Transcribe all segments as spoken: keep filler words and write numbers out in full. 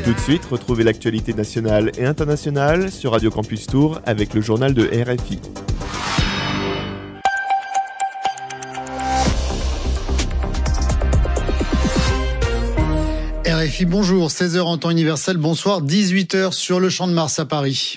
Tout de suite, retrouvez l'actualité nationale et internationale sur Radio Campus Tours avec le journal de R F I. R F I, bonjour, seize heures en temps universel, bonsoir, dix-huit heures sur le Champ de Mars à Paris.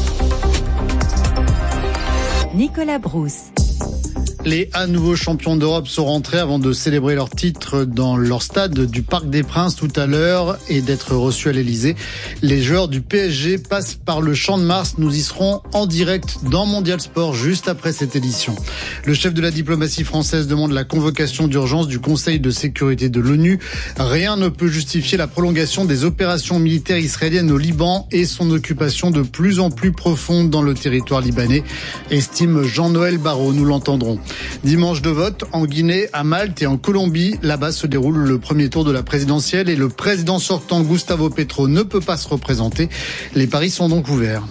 Nicolas Brousse. Les à nouveaux champions d'Europe sont rentrés avant de célébrer leur titre dans leur stade du Parc des Princes tout à l'heure et d'être reçus à l'Elysée. Les joueurs du P S G passent par le Champ de Mars. Nous y serons en direct dans Mondial Sport juste après cette édition. Le chef de la diplomatie française demande la convocation d'urgence du Conseil de sécurité de l'ONU. Rien ne peut justifier la prolongation des opérations militaires israéliennes au Liban et son occupation de plus en plus profonde dans le territoire libanais, estime Jean-Noël Barrot. Nous l'entendrons. Dimanche de vote en Guinée, à Malte et en Colombie. Là-bas se déroule le premier tour de la présidentielle et le président sortant Gustavo Petro ne peut pas se représenter. Les paris sont donc ouverts.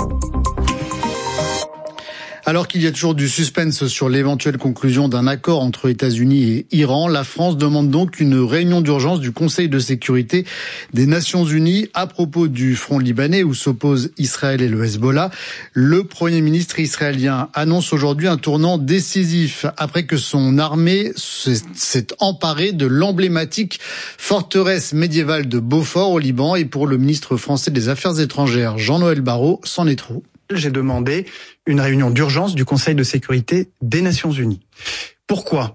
Alors qu'il y a toujours du suspense sur l'éventuelle conclusion d'un accord entre États-Unis et Iran, la France demande donc une réunion d'urgence du Conseil de sécurité des Nations Unies à propos du front libanais où s'opposent Israël et le Hezbollah. Le Premier ministre israélien annonce aujourd'hui un tournant décisif après que son armée s'est emparée de l'emblématique forteresse médiévale de Beaufort au Liban. Et pour le ministre français des Affaires étrangères, Jean-Noël Barrot, c'en est trop. J'ai demandé une réunion d'urgence du Conseil de sécurité des Nations Unies. Pourquoi ?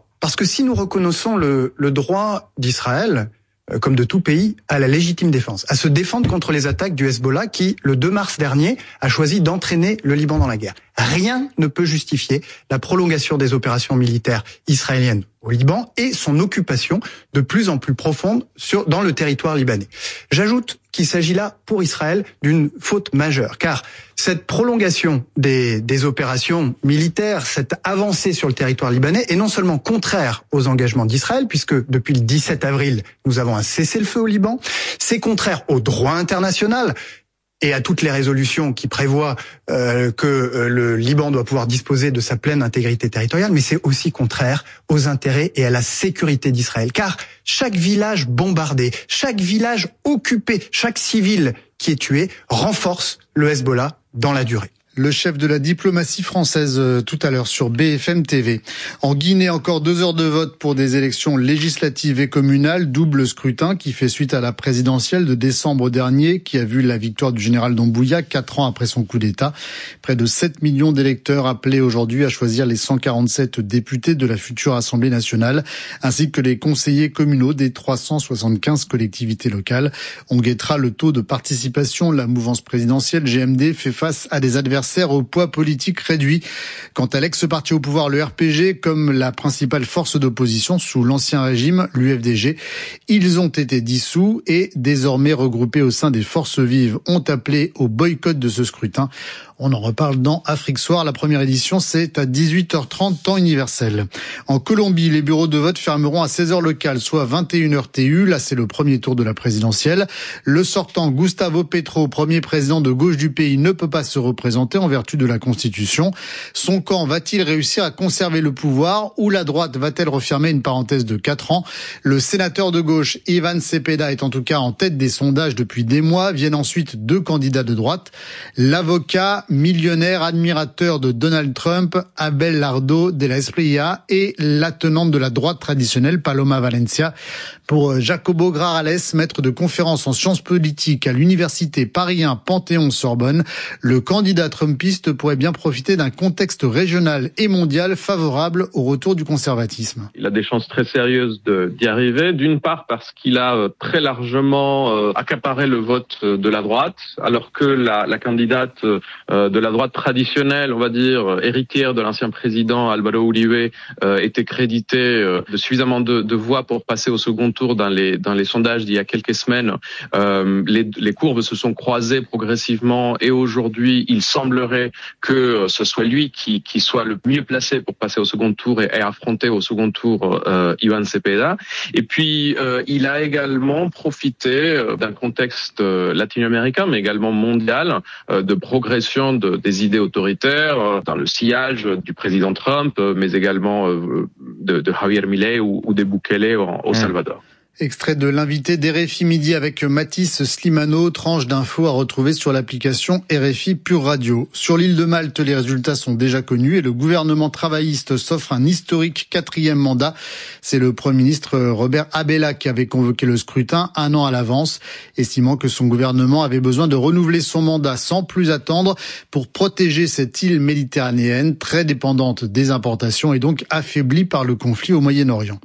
Parce que si nous reconnaissons le, le droit d'Israël, euh, comme de tout pays, à la légitime défense, à se défendre contre les attaques du Hezbollah qui, le deux mars dernier, a choisi d'entraîner le Liban dans la guerre. Rien ne peut justifier la prolongation des opérations militaires israéliennes au Liban et son occupation de plus en plus profonde sur, dans le territoire libanais. J'ajoute qu'il s'agit là, pour Israël, d'une faute majeure, car cette prolongation des, des opérations militaires, cette avancée sur le territoire libanais est non seulement contraire aux engagements d'Israël, puisque depuis le dix-sept avril, nous avons un cessez-le-feu au Liban, c'est contraire au droit international, et à toutes les résolutions qui prévoient euh, que euh, le Liban doit pouvoir disposer de sa pleine intégrité territoriale, mais c'est aussi contraire aux intérêts et à la sécurité d'Israël. Car chaque village bombardé, chaque village occupé, chaque civil qui est tué renforce le Hezbollah dans la durée. Le chef de la diplomatie française euh, tout à l'heure sur B F M T V. En Guinée, encore deux heures de vote pour des élections législatives et communales, double scrutin qui fait suite à la présidentielle de décembre dernier qui a vu la victoire du général Doumbouya quatre ans après son coup d'État. Près de sept millions d'électeurs appelés aujourd'hui à choisir les cent quarante-sept députés de la future Assemblée nationale ainsi que les conseillers communaux des trois cent soixante-quinze collectivités locales. On guettera le taux de participation. La mouvance présidentielle G M D fait face à des adversaires au poids politique réduit. Quant à l'ex-parti au pouvoir, le R P G, comme la principale force d'opposition sous l'ancien régime, l'U F D G, ils ont été dissous et désormais regroupés au sein des forces vives ont appelé au boycott de ce scrutin. On en reparle dans Afrique Soir. La première édition, c'est à dix-huit heures trente, temps universel. En Colombie, les bureaux de vote fermeront à seize heures locales, soit vingt et une heures T U. Là, c'est le premier tour de la présidentielle. Le sortant, Gustavo Petro, premier président de gauche du pays, ne peut pas se représenter en vertu de la Constitution. Son camp va-t-il réussir à conserver le pouvoir ou la droite va-t-elle refermer une parenthèse de quatre ans? Le sénateur de gauche, Ivan Cepeda, est en tout cas en tête des sondages depuis des mois. Viennent ensuite deux candidats de droite. L'avocat millionnaire admirateur de Donald Trump, Abelardo de la Espriella, et la tenante de la droite traditionnelle, Paloma Valencia. Pour Jacobo Grajales, maître de conférences en sciences politiques à l'université Paris un Panthéon-Sorbonne, le candidat trumpiste pourrait bien profiter d'un contexte régional et mondial favorable au retour du conservatisme. Il a des chances très sérieuses de, d'y arriver, d'une part parce qu'il a très largement euh, accaparé le vote de la droite, alors que la, la candidate euh, de la droite traditionnelle, on va dire, héritière de l'ancien président Álvaro Uribe, euh, était créditée euh, de suffisamment de, de voix pour passer au second tour dans les dans les sondages d'il y a quelques semaines. Euh, les, les courbes se sont croisées progressivement et aujourd'hui, il semblerait que ce soit lui qui qui soit le mieux placé pour passer au second tour et, et affronter au second tour euh, Ivan Cepeda. Et puis, euh, il a également profité d'un contexte latino-américain, mais également mondial, euh, de progression de, des idées autoritaires euh, dans le sillage du président Trump, euh, mais également euh, de, de Javier Milei ou, ou de Bukele au, au Salvador. Extrait de l'invité d'R F I Midi avec Mathis Slimano, tranche d'infos à retrouver sur l'application R F I Pure Radio. Sur l'île de Malte, les résultats sont déjà connus et le gouvernement travailliste s'offre un historique quatrième mandat. C'est le Premier ministre Robert Abela qui avait convoqué le scrutin un an à l'avance, estimant que son gouvernement avait besoin de renouveler son mandat sans plus attendre pour protéger cette île méditerranéenne très dépendante des importations et donc affaiblie par le conflit au Moyen-Orient.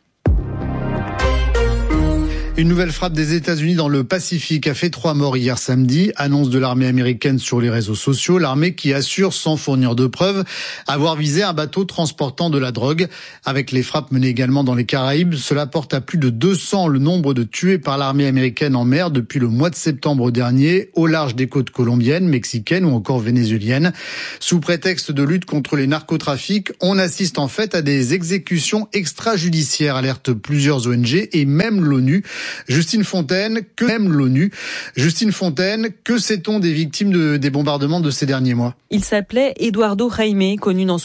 Une nouvelle frappe des États-Unis dans le Pacifique a fait trois morts hier samedi. Annonce de l'armée américaine sur les réseaux sociaux. L'armée qui assure, sans fournir de preuves, avoir visé un bateau transportant de la drogue. Avec les frappes menées également dans les Caraïbes, cela porte à plus de deux cents le nombre de tués par l'armée américaine en mer depuis le mois de septembre dernier, au large des côtes colombiennes, mexicaines ou encore vénézuéliennes. Sous prétexte de lutte contre les narcotrafics, on assiste en fait à des exécutions extrajudiciaires, alertent plusieurs O N G et même l'ONU. Justine Fontaine, que même l'ONU. Justine Fontaine, que sait-on des victimes de, des bombardements de ces derniers mois? Il s'appelait Eduardo Jaime, connu dans